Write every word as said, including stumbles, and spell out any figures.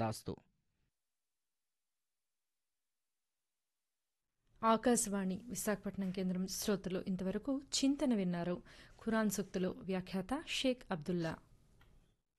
తదాస్తు. ఆకాశవాణి విశాఖపట్నం కేంద్రం శ్రోతలు ఇంతవరకు చింతన విన్నారు. ఖురాన్ సూక్తులు వ్యాఖ్యాత షేక్ అబ్దుల్లా.